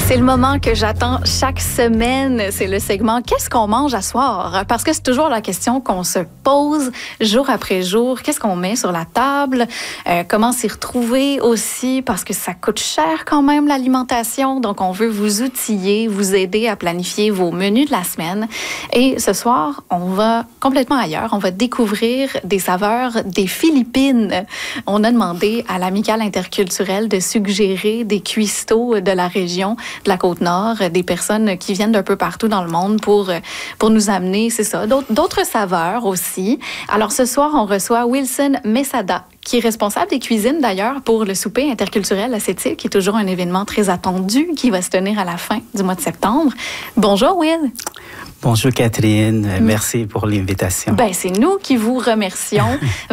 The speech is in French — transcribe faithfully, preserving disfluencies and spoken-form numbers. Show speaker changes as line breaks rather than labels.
C'est le moment que j'attends chaque semaine. C'est le segment « Qu'est-ce qu'on mange à soir? » Parce que c'est toujours la question qu'on se pose jour après jour. Qu'est-ce qu'on met sur la table? Euh, comment s'y retrouver aussi? Parce que ça coûte cher quand même, l'alimentation. Donc, on veut vous outiller, vous aider à planifier vos menus de la semaine. Et ce soir, on va complètement ailleurs. On va découvrir des saveurs des Philippines. On a demandé à l'Amicale interculturelle de suggérer des cuistots de la région de la Côte-Nord, des personnes qui viennent d'un peu partout dans le monde pour, pour nous amener, c'est ça, d'autres, d'autres saveurs aussi. Alors ce soir, on reçoit Wilson Mesada, qui est responsable des cuisines d'ailleurs pour le souper interculturel à cette île, qui est toujours un événement très attendu, qui va se tenir à la fin du mois de septembre. Bonjour Will.
Bonjour Catherine, merci pour l'invitation.
Ben, c'est nous qui vous remercions.